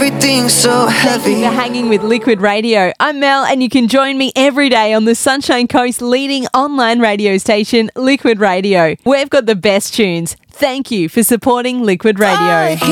everything's so heavy. You're hanging with Liquid Radio. I'm Mel, and you can join me every day on the Sunshine Coast's leading online radio station, Liquid Radio. We've got the best tunes. Thank you for supporting Liquid Radio.